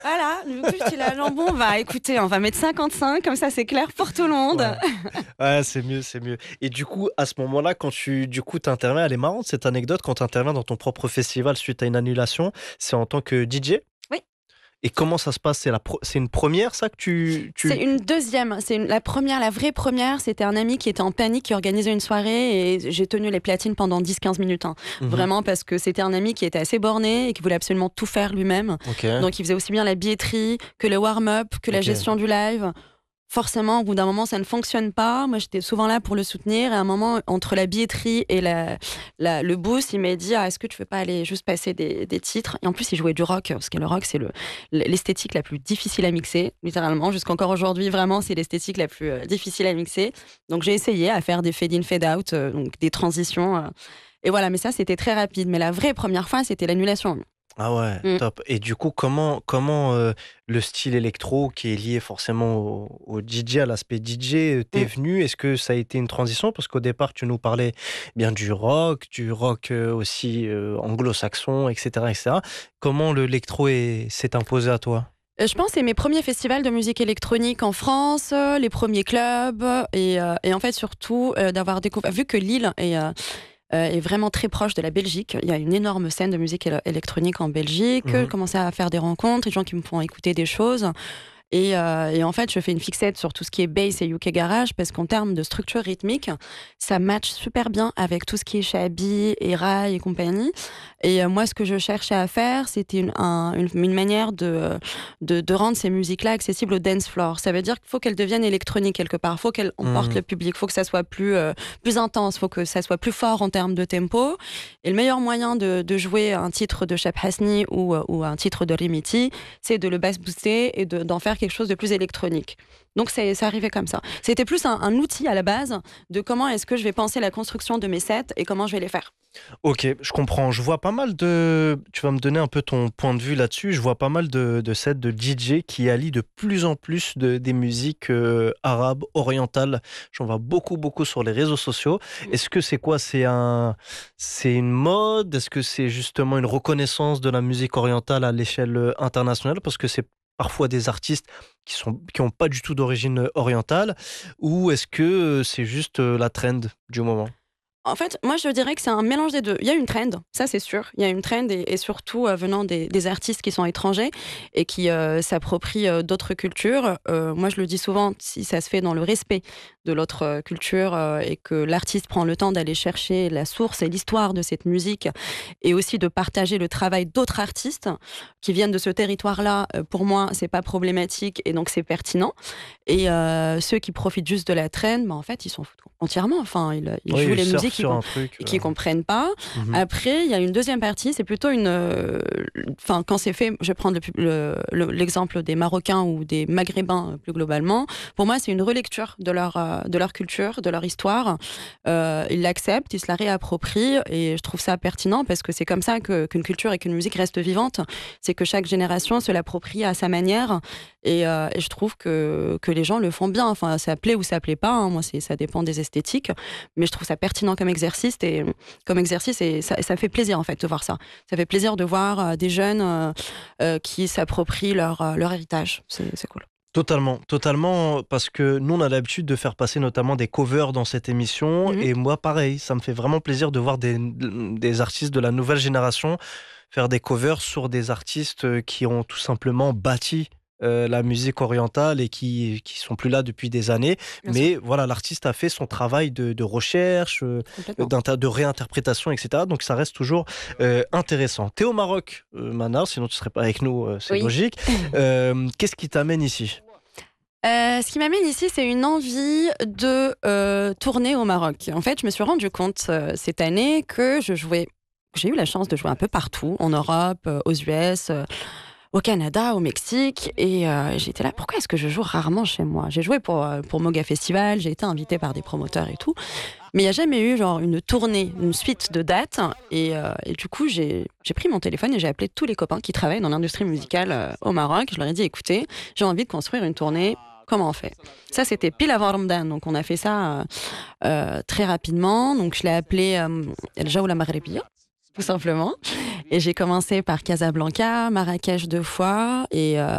Voilà, du coup, j'étais là, genre, bon, bah écoutez, on va mettre 55, comme ça c'est clair pour tout le monde. Ouais. Ouais, c'est mieux, c'est mieux. Et du coup, à ce moment-là, quand t'interviens, elle est marrante cette anecdote, quand tu interviens dans ton propre festival suite à une annulation, c'est en tant que DJ? Oui. Et comment ça se passe? C'est une première, ça, que C'est une deuxième, la première, la vraie première, c'était un ami qui était en panique, qui organisait une soirée et j'ai tenu les platines pendant 10-15 minutes. Hein. Mmh. Vraiment parce que c'était un ami qui était assez borné et qui voulait absolument tout faire lui-même. OK, Donc il faisait aussi bien la billetterie que le warm-up, que la OK. gestion du live. Forcément, au bout d'un moment, ça ne fonctionne pas. Moi, j'étais souvent là pour le soutenir. Et à un moment, entre la billetterie et le boost, il m'a dit est-ce que tu veux pas aller juste passer des titres. Et en plus, il jouait du rock, parce que le rock, c'est l'esthétique la plus difficile à mixer, littéralement. Jusqu'encore aujourd'hui, vraiment, c'est l'esthétique la plus difficile à mixer. Donc, j'ai essayé à faire des fade-in, fade-out, donc des transitions. Et voilà, mais ça, c'était très rapide. Mais la vraie première fois, c'était l'annulation. Ah ouais, Mm. top. Et du coup, comment le style électro qui est lié forcément au DJ, à l'aspect DJ, t'es Mm. venu? Est-ce que ça a été une transition? Parce qu'au départ, tu nous parlais bien du rock aussi anglo-saxon, etc., etc. Comment l'électro s'est imposé à toi? Je pense que c'est mes premiers festivals de musique électronique en France, les premiers clubs et en fait surtout d'avoir découvert, vu que Lille est vraiment très proche de la Belgique. Il y a une énorme scène de musique électronique en Belgique. Je Mhm. commençais à faire des rencontres, des gens qui me font écouter des choses. Et en fait, je fais une fixette sur tout ce qui est bass et UK Garage parce qu'en termes de structure rythmique, ça match super bien avec tout ce qui est Shabi et Rai et compagnie. Et moi, ce que je cherchais à faire, c'était une manière de rendre ces musiques-là accessibles au dance floor. Ça veut dire qu'il faut qu'elles deviennent électroniques quelque part. Il faut qu'elles emportent le Mhm. public. Il faut que ça soit plus intense. Il faut que ça soit plus fort en termes de tempo. Et le meilleur moyen de jouer un titre de Cheb Hasni ou un titre de Rimiti, c'est de le bass booster et d'en faire quelque chose de plus électronique. Donc ça arrivait comme ça. C'était plus un outil à la base de comment est-ce que je vais penser la construction de mes sets et comment je vais les faire. Ok, je comprends. Je vois pas mal de... Tu vas me donner un peu ton point de vue là-dessus. Je vois pas mal de sets de DJ qui allient de plus en plus des musiques arabes, orientales. J'en vois beaucoup, beaucoup sur les réseaux sociaux. Est-ce que c'est quoi? C'est une mode? Est-ce que c'est justement une reconnaissance de la musique orientale à l'échelle internationale? Parce que c'est parfois des artistes qui ont pas du tout d'origine orientale. Ou est-ce que c'est juste la trend du moment? En fait, moi, je dirais que c'est un mélange des deux. Il y a une trend, ça c'est sûr. Il y a une trend et surtout venant des artistes qui sont étrangers et qui s'approprient d'autres cultures. Moi, je le dis souvent, si ça se fait dans le respect de l'autre culture et que l'artiste prend le temps d'aller chercher la source et l'histoire de cette musique et aussi de partager le travail d'autres artistes qui viennent de ce territoire-là, pour moi, c'est pas problématique et donc c'est pertinent. Et ceux qui profitent juste de la trend, bah, en fait, ils s'en foutent entièrement. Enfin, ils Oui, jouent ils les surfent musiques sur un truc. qui comprennent pas. Mmh. Après, il y a une deuxième partie, c'est plutôt enfin, quand c'est fait, je vais prendre l'exemple des Marocains ou des Maghrébins plus globalement. Pour moi, c'est une relecture de leur culture, de leur histoire. Ils l'acceptent, ils se la réapproprient et je trouve ça pertinent parce que c'est comme ça qu'une culture et qu'une musique restent vivantes. C'est que chaque génération se l'approprie à sa manière et je trouve que les gens le font bien. Enfin, ça plaît ou ça plaît pas. Hein. Moi, ça dépend des esthétiques, mais je trouve ça pertinent comme exercice et ça fait plaisir en fait de voir ça. Ça fait plaisir de voir des jeunes qui s'approprient leur héritage. C'est cool. Totalement, totalement, parce que nous, on a l'habitude de faire passer notamment des covers dans cette émission, Mhm. et moi, pareil, ça me fait vraiment plaisir de voir des artistes de la nouvelle génération faire des covers sur des artistes qui ont tout simplement bâti la musique orientale et qui sont plus là depuis des années. Bien sûr, Mais voilà, l'artiste a fait son travail de recherche, complètement. de réinterprétation, etc. Donc ça reste toujours intéressant. T'es au Maroc, Manar, sinon tu serais pas avec nous, c'est Oui. logique. Qu'est-ce qui t'amène ici? Ce qui m'amène ici, c'est une envie de tourner au Maroc. En fait, je me suis rendu compte cette année que j'ai eu la chance de jouer un peu partout, en Europe, aux US, au Canada, au Mexique, et j'étais là, pourquoi est-ce que je joue rarement chez moi? J'ai joué pour Moga Festival, j'ai été invitée par des promoteurs et tout, mais il n'y a jamais eu genre une tournée, une suite de dates, et du coup, j'ai pris mon téléphone et j'ai appelé tous les copains qui travaillent dans l'industrie musicale au Maroc. Je leur ai dit, écoutez, j'ai envie de construire une tournée. Comment on fait? Ça, c'était pile avant Ramadan, donc on a fait ça très rapidement. Donc je l'ai appelé El Jaoula Maghrebia, tout simplement. Et j'ai commencé par Casablanca, Marrakech 2 fois, et